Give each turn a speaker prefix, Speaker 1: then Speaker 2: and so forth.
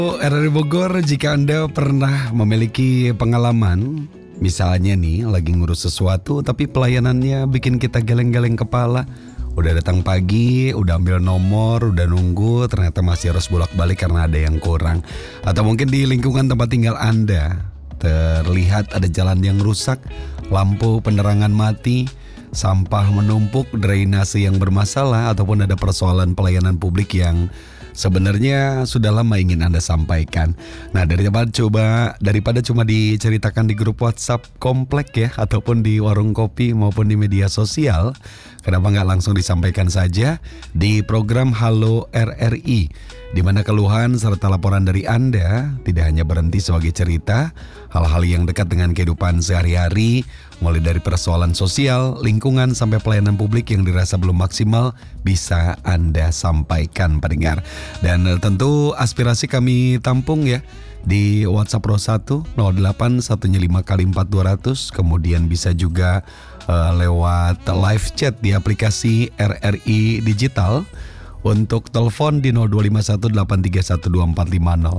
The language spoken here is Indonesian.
Speaker 1: RRI Bogor, jika Anda pernah memiliki pengalaman, misalnya nih lagi ngurus sesuatu tapi pelayanannya bikin kita geleng-geleng kepala. Udah datang pagi, udah ambil nomor, udah nunggu, ternyata masih harus bolak-balik karena ada yang kurang. Atau mungkin di lingkungan tempat tinggal Anda, terlihat ada jalan yang rusak, lampu penerangan mati, sampah menumpuk, drainase yang bermasalah, ataupun ada persoalan pelayanan publik yang sebenarnya sudah lama ingin Anda sampaikan. Nah, daripada cuma diceritakan di grup WhatsApp komplek ya, ataupun di warung kopi maupun di media sosial, kenapa nggak langsung disampaikan saja di program Halo RRI, di mana keluhan serta laporan dari Anda tidak hanya berhenti sebagai cerita, hal-hal yang dekat dengan kehidupan sehari-hari, mulai dari persoalan sosial, lingkungan, sampai pelayanan publik yang dirasa belum maksimal, bisa Anda sampaikan pendengar. Dan tentu aspirasi kami tampung ya di WhatsApp Pro 1 08 105 kali 4200, kemudian bisa juga lewat live chat di aplikasi RRI Digital. Untuk telepon di 0251 831 2450.